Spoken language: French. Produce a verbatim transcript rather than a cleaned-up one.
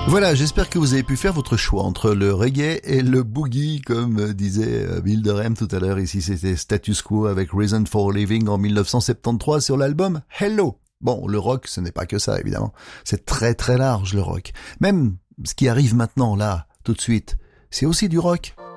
Voilà, j'espère que vous avez pu faire votre choix entre le reggae et le boogie, comme disait Bill Durham tout à l'heure. Ici, c'était Status Quo avec Reason for Living en dix-neuf cent soixante-treize sur l'album Hello. Bon, le rock, ce n'est pas que ça, évidemment. C'est très très large, le rock. Même ce qui arrive maintenant, là, tout de suite, c'est aussi du rock.